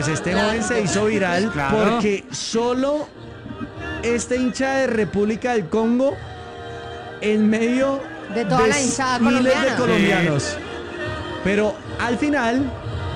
pues este joven se hizo viral porque solo este hincha de República del Congo en medio de toda la hinchada miles colombiana. de colombianos. Pero al final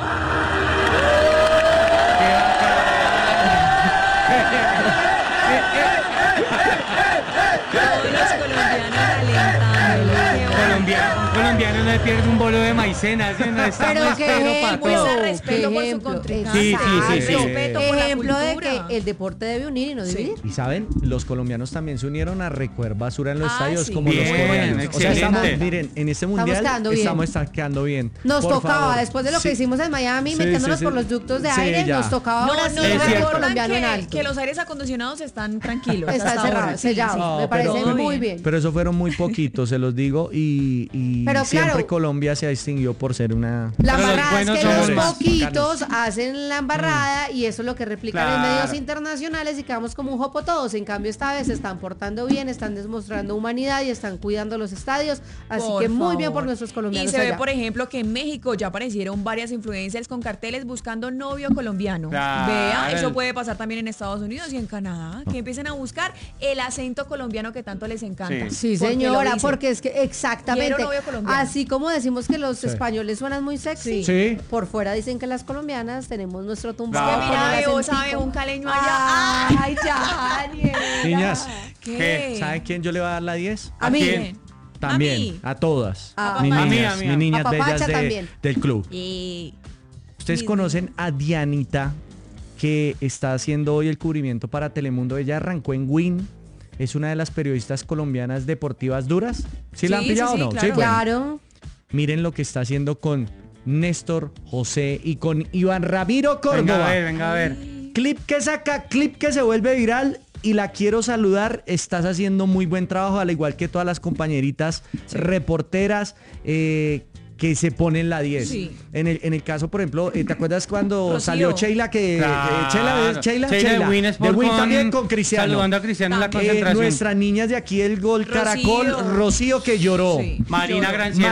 Todos los colombianos alentándolo. Colombiano no le pierde un bolo de maicena, ¿sí? No está Pero más qué pero ejemplo, para todo. Muestra respeto por su ejemplo, contrincante. Sí, sí, sí. Respeto por la Ejemplo de cultura. que el deporte debe unir y no dividir. y saben, los colombianos también se unieron a recoger basura en los Ah, estadios sí. como Bien, los coreanos. O sea, excelente. miren, en este mundial quedando bien. estamos quedando bien. Nos Por tocaba, favor. después de lo que Sí. hicimos en Miami, Sí, metiéndonos sí, por sí. los ductos de Sí, aire, ya. nos tocaba No, ahora no, sí es dejar el cierto. colombiano en que, alto. que los aires acondicionados están tranquilos. Está hasta cerrado, ahora. sellado. No, Me parece pero- muy bien. Pero eso fueron muy poquitos, se los digo, y Pero siempre claro, Colombia se distinguió por ser una... La Pero los embarrada es buenos que somos los más poquitos hacen la embarrada y eso es lo que replican en Claro. medios internacionales y quedamos como un jopo todos. En cambio, esta vez se están portando bien, están demostrando humanidad y están cuidando los estadios. Así Por que muy bien favor. por nuestros colombianos Y se ve, allá. por ejemplo, que en México ya aparecieron varias influencers con carteles buscando novio colombiano. Claro. Vea, eso puede pasar también en Estados Unidos y en Canadá, que empiecen a buscar el acento colombiano que tanto les encanta. Sí, Porque lo señora, dicen. porque es que exactamente, Quiero novio colombiano. así como decimos que los Sí. españoles suenan muy sexy, Sí. por fuera dicen que las colombianas tenemos nuestro tumbado. Claro. Que con mira, el veo, acentico. sabe, un caleño allá. Ay, ya, Daniel. Niñas, ¿Qué? ¿saben quién yo le voy a dar la 10? A mí. quién? También, A mí. a todas. A mis papá. niñas, A mí. mis niñas A bellas papacha también. del club. Y Ustedes mis conocen a Dianita, que está haciendo hoy el cubrimiento para Telemundo. Ella arrancó en Win. Es una de las periodistas colombianas deportivas duras. ¿Sí la han Sí, pillado sí, o no? claro. bueno. Claro. Miren lo que está haciendo con Néstor, José y con Iván Ramiro Córdoba. Venga a ver. Clip que saca, clip que se vuelve viral. Y la quiero saludar, estás haciendo muy buen trabajo, al igual que todas las compañeritas reporteras que se ponen la 10. Sí. En el caso, por ejemplo, ¿te acuerdas cuando Rocío. salió Sheila? Claro. Sheila de Win Sport de Win con- también con Cristiano. saludando a Cristiano en la concentración. Nuestras niñas de aquí, el gol Rocío. Caracol, Rocío que lloró. Sí. Marina Lloró. Granciera